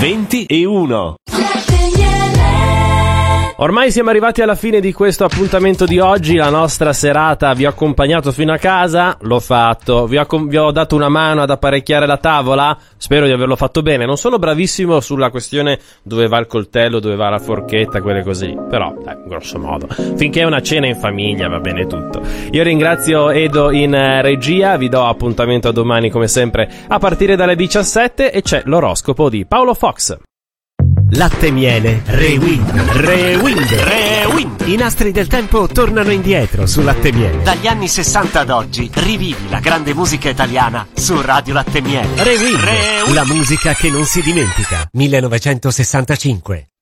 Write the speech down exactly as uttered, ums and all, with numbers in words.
venti e uno. Ormai siamo arrivati alla fine di questo appuntamento di oggi, la nostra serata vi ho accompagnato fino a casa, l'ho fatto, vi ho, vi ho dato una mano ad apparecchiare la tavola, spero di averlo fatto bene, non sono bravissimo sulla questione dove va il coltello, dove va la forchetta, quelle così, però dai, grosso modo, finché è una cena in famiglia va bene tutto. Io ringrazio Edo in eh, regia, vi do appuntamento a domani come sempre a partire dalle diciassette e c'è l'oroscopo di Paolo Fox. Latte Miele Rewind. Rewind. Rewind. I nastri del tempo tornano indietro su Latte Miele. Dagli anni sessanta ad oggi rivivi la grande musica italiana su Radio Latte Miele. Rewind. Rewind. La musica che non si dimentica. millenovecentosessantacinque.